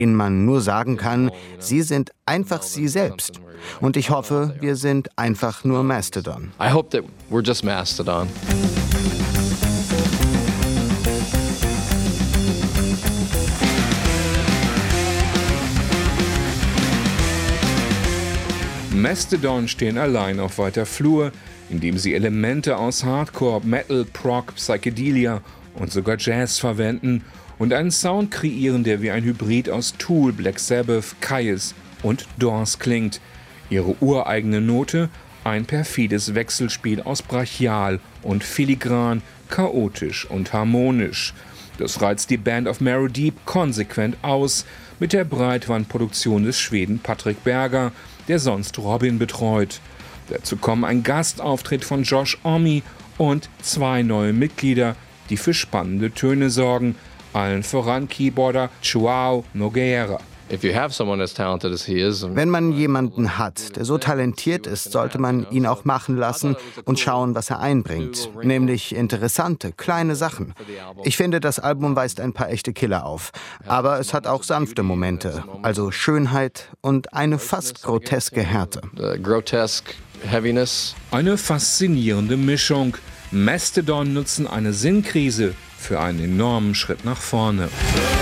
denen man nur sagen kann, sie sind einfach sie selbst. Und ich hoffe, wir sind einfach nur Mastodon. I hope that we're just Mastodon. Mastodon stehen allein auf weiter Flur, indem sie Elemente aus Hardcore, Metal, Prog, Psychedelia und sogar Jazz verwenden und einen Sound kreieren, der wie ein Hybrid aus Tool, Black Sabbath, Kyuss und Doors klingt. Ihre ureigene Note: ein perfides Wechselspiel aus brachial und filigran, chaotisch und harmonisch. Das reizt die Band of Marrow Deep konsequent aus, mit der Breitwandproduktion des Schweden Patrick Berger, der sonst Robin betreut. Dazu kommen ein Gastauftritt von Josh Homme und 2 neue Mitglieder, die für spannende Töne sorgen, allen voran Keyboarder Joao Nogueira. Wenn man jemanden hat, der so talentiert ist, sollte man ihn auch machen lassen und schauen, was er einbringt. Nämlich interessante, kleine Sachen. Ich finde, das Album weist ein paar echte Killer auf. Aber es hat auch sanfte Momente, also Schönheit und eine fast groteske Härte. Eine faszinierende Mischung. Mastodon nutzen eine Sinnkrise für einen enormen Schritt nach vorne.